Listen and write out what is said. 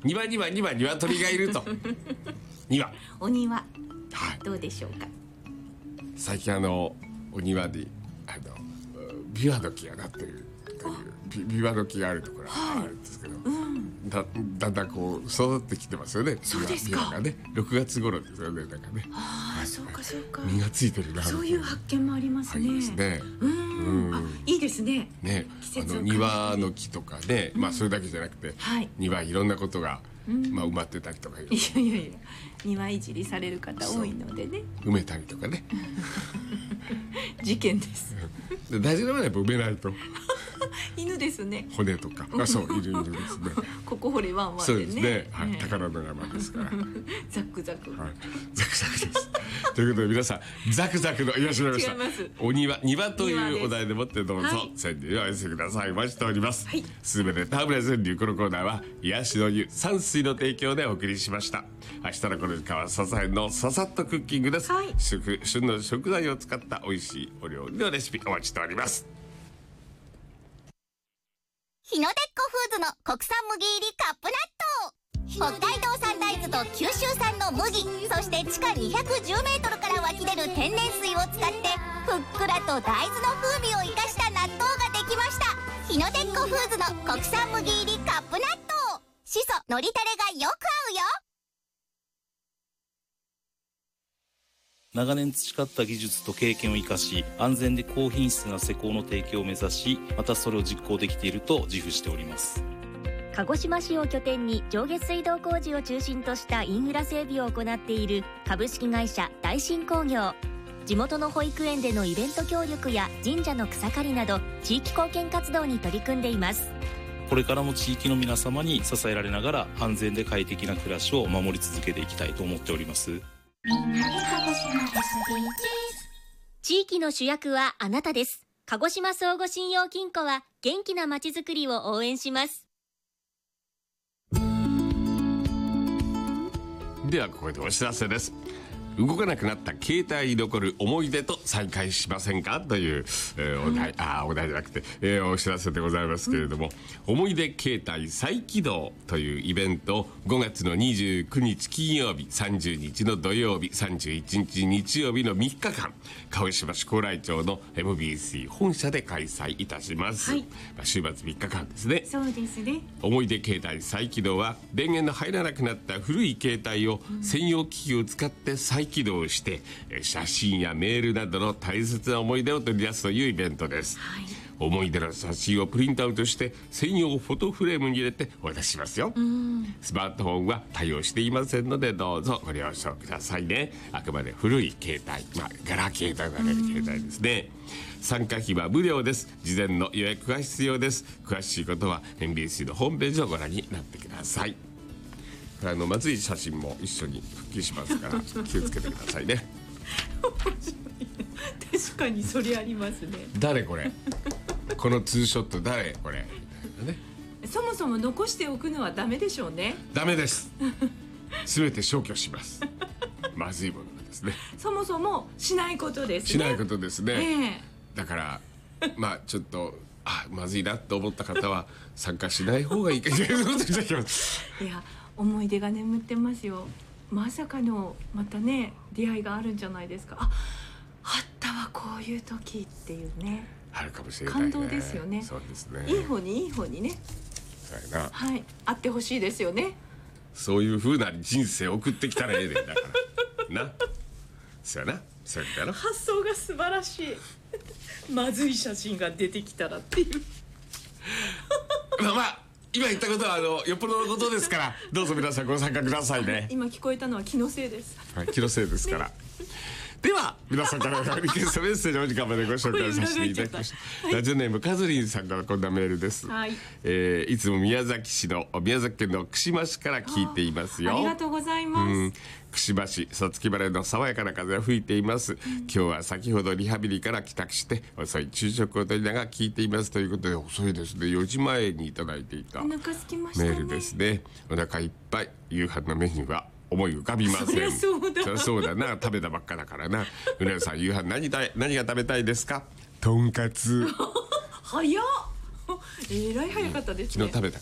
庭には鶏がいるとお庭、 はい、 どうでしょうか。 最近お庭にビワの木がなってるというビワの木があるところがあるんですけど、だんだんこう育ってきてますよね。 そうですか。 ビワがね6月頃ですよね。なんかね、 そうかそうか、 実がついてるな、 そういう発見もありますね。いいですね。 庭の木とかね、それだけじゃなくて、庭いろんなことが埋まってたりとか、いや庭いじりされる方多いのでね、 埋めたりとかね事件です大事なのはやっぱ埋めないと犬ですね、 骨とかそういるですねここ掘れワンワンでね、 そうですね、宝の山ですからザクザク、 ザクザクですということで皆さんザクザクの、いらっしゃいました、お庭というお題でもってどうぞ川柳をお寄せください。お待ちしております。すべて田村川柳、このコーナーは癒しの湯山水の提供でお送りしました。明日のこの時間は笹園のささっとクッキングです。旬の食材を使った美味しいお料理のレシピお待ちしております。 日の出っこフーズの国産麦入りカップ納豆、北海道産大豆と九州産の麦、そして地下210メートルから湧き出る天然水を使ってふっくらと大豆の風味を生かした納豆ができました。日の出っこフーズの国産麦入りカップ納豆、しそのりたれがよく合うよ。 長年培った技術と経験を生かし、安全で高品質な施工の提供を目指し、またそれを実行できていると自負しております。 鹿児島市を拠点に上下水道工事を中心としたインフラ整備を行っている株式会社大新工業。地元の保育園でのイベント協力や神社の草刈りなど地域貢献活動に取り組んでいます。 これからも地域の皆様に支えられながら安全で快適な暮らしを守り続けていきたいと思っております。 みんなで鹿児島 SDGs。 地域の主役はあなたです。鹿児島相互信用金庫は元気なまちづくりを応援します。 ではここでお知らせです。動かなくなった携帯に残る思い出と再会しませんかという、お題じゃなくて、お知らせでございますけれども、思い出携帯再起動というイベントを5月の29日金曜日、30日の土曜日、31日日曜日の3日間、鹿児島市高麗町の MBC 本社で開催いたします。週末3日間ですね。 そうですね。 思い出携帯再起動は電源の入らなくなった古い携帯を専用機器を使って再起動して、写真やメールなどの大切な思い出を取り出すというイベントです。思い出の写真をプリントアウトして専用フォトフレームに入れてお渡ししますよ。スマートフォンは対応していませんのでどうぞご了承くださいね。あくまで古い携帯、ガラケーと呼ばれる携帯ですね。参加費は無料です。事前の予約が必要です。詳しいことは NBC のホームページをご覧になってください。まずい写真も一緒に復帰しますから気をつけてくださいね。 確かにそれありますね。 誰これこのツーショット誰これ、ね、 そもそも残しておくのはダメでしょうね。 ダメです。全て消去しますまずいものがですね。 そもそもしないことですね。 しないことですね、だからちょっとまずいなと思った方は参加しない方がいいかということでいや思い出が眠ってますよ。まさかのまたね出会いがあるんじゃないですか。あったわこういう時っていうね、 あるかもしれないね。 感動ですよね。 そうですね。 いい方にね。 そうやな。 あってほしいですよね。 そういう風な人生送ってきたらええでだからな。そうやな。そうやな。 発想が素晴らしい。まずい写真が出てきたらっていう。 今言ったことはよっぽどのことですからどうぞ皆さんご参加くださいね。 今聞こえたのは気のせいです。 気のせいですから、では皆さんからのリクエストメッセージお時間までご紹介させていただきました。ラジオネームカズリンさんからこんなメールです。いつも宮崎県の串間市から聞いていますよ。 ありがとうございます。 串間市さつき晴れの爽やかな風が吹いています。今日は先ほどリハビリから帰宅して遅い昼食をとりながら聞いていますということで、遅いですね。4時前にいただいていたメールですね。お腹いっぱい、夕飯のメニューは思い浮かびません。そりゃそうだな。食べたばっかだからな。うなぎさん、夕飯何が食べたいですか？とんかつ。 早っ。えらい早かったですね。 昨日食べた